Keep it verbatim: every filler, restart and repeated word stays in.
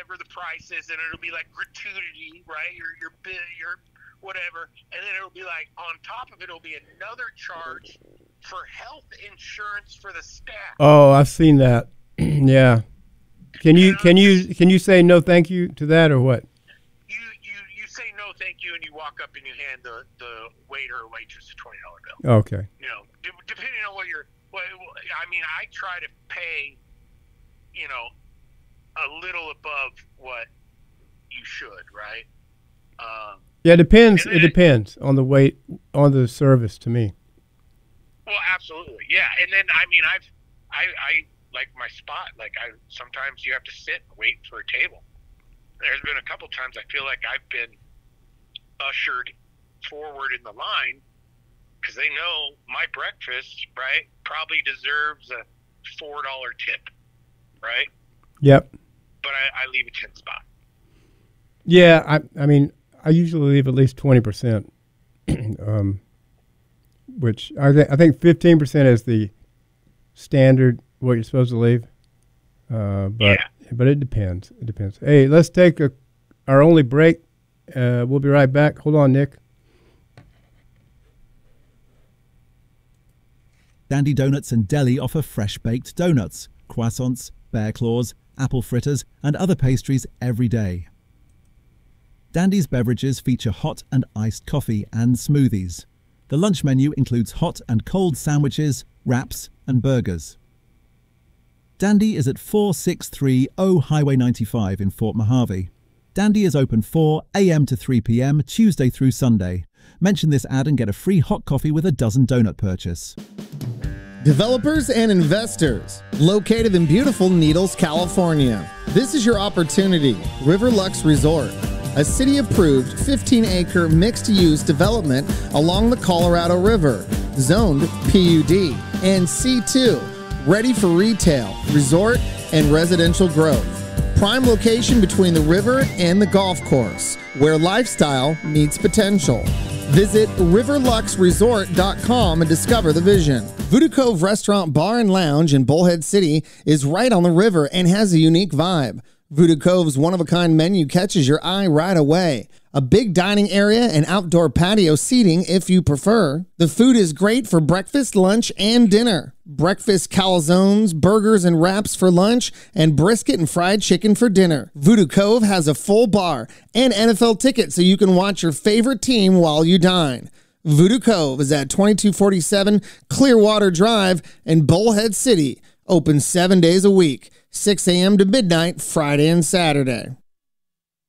whatever the price is, and it'll be like gratuity, right? Your your bid, your whatever, and then it'll be like on top of it, it'll be another charge for health insurance for the staff. Oh, I've seen that. Yeah. Can you can you can you say no thank you to that or what? You you you say no thank you, and you walk up and you hand the, the waiter or waitress a twenty dollar bill. Okay. You know, d- depending on what you're. What, I mean, I try to pay, you know, a little above what you should, right? Um, yeah, it depends. It it, depends on the weight, on the service to me. Well, absolutely, yeah. And then I mean, I've I I like my spot. Like I sometimes you have to sit and wait for a table. There's been a couple times I feel like I've been ushered forward in the line because they know my breakfast, right, probably deserves a four dollar tip, right? Yep. But I, I leave a ten spot. Yeah, I I mean I usually leave at least twenty percent, um, which I th- I think fifteen percent is the standard what you're supposed to leave. Uh, but yeah. but it depends. It depends. Hey, let's take a our only break. Uh, we'll be right back. Hold on, Nick. Dandy Donuts and Deli offer fresh-baked donuts, croissants, bear claws, apple fritters, and other pastries every day. Dandy's beverages feature hot and iced coffee and smoothies. The lunch menu includes hot and cold sandwiches, wraps, and burgers. Dandy is at four six three zero Highway ninety-five in Fort Mojave. Dandy is open four a m to three p m Tuesday through Sunday. Mention this ad and get a free hot coffee with a dozen donut purchase. Developers and investors, located in beautiful Needles, California. This is your opportunity. Riverlux Resort, a city-approved fifteen acre mixed-use development along the Colorado River, zoned P U D and C two, ready for retail, resort, and residential growth. Prime location between the river and the golf course, where lifestyle meets potential. Visit riverlux resort dot com and discover the vision. Voodoo Cove Restaurant, Bar, and Lounge in Bullhead City is right on the river and has a unique vibe. Voodoo Cove's one-of-a-kind menu catches your eye right away. A big dining area and outdoor patio seating if you prefer. The food is great for breakfast, lunch, and dinner. Breakfast calzones, burgers, and wraps for lunch, and brisket and fried chicken for dinner. Voodoo Cove has a full bar and N F L tickets so you can watch your favorite team while you dine. Voodoo Cove is at twenty-two forty-seven Clearwater Drive in Bullhead City. Open seven days a week, six a m to midnight, Friday and Saturday.